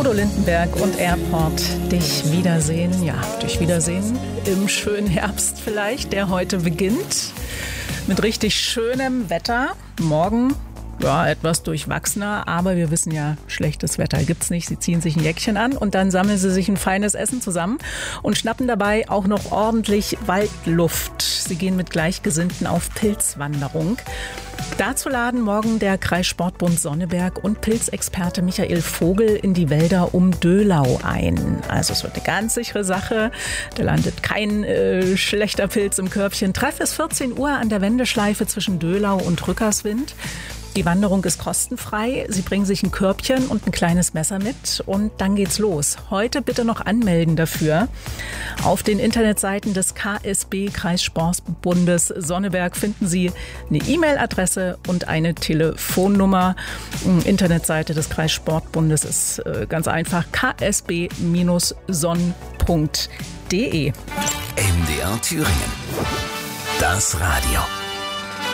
Udo Lindenberg und Airport. Dich wiedersehen, ja, dich wiedersehen im schönen Herbst vielleicht, der heute beginnt. Mit richtig schönem Wetter. Morgen, ja, etwas durchwachsener, aber wir wissen ja, schlechtes Wetter gibt's nicht. Sie ziehen sich ein Jäckchen an und dann sammeln sie sich ein feines Essen zusammen und schnappen dabei auch noch ordentlich Waldluft. Sie gehen mit Gleichgesinnten auf Pilzwanderung. Dazu laden morgen der Kreissportbund Sonneberg und Pilzexperte Michael Vogel in die Wälder um Döhlau ein. Also es wird eine ganz sichere Sache. Da landet kein schlechter Pilz im Körbchen. Treff ist 14 Uhr an der Wendeschleife zwischen Döhlau und Rückerswind. Die Wanderung ist kostenfrei. Sie bringen sich ein Körbchen und ein kleines Messer mit und dann geht's los. Heute bitte noch anmelden dafür. Auf den Internetseiten des KSB Kreissportbundes Sonneberg finden Sie eine E-Mail-Adresse und eine Telefonnummer. Internetseite des Kreissportbundes ist ganz einfach ksb-sonn.de. MDR Thüringen. Das Radio.